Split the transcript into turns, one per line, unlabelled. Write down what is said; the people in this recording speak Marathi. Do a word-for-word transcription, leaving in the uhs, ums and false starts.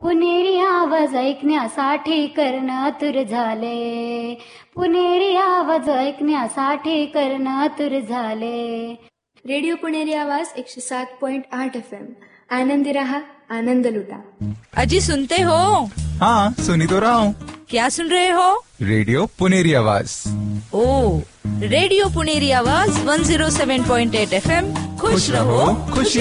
पुणेरी आवाज ऐकण्यासाठी कर्ण आतुर झाले, पुणेरी आवाज ऐकण्यासाठी कर्ण आतुर झाले.
रेडिओ पुणेरी आवाज एकशे सात पॉइंट आठ एफ एम. आनंदी रहा, आनंद लुटा.
अजी सुनते हो?
हाँ सुनी तो रहा हूँ.
क्या सुन रहे हो?
रेडियो पुणेरी आवाज.
ओ, रेडियो पुणेरी आवाज एक सौ सात पॉइंट आठ एफ एम. खुश रहो, खुश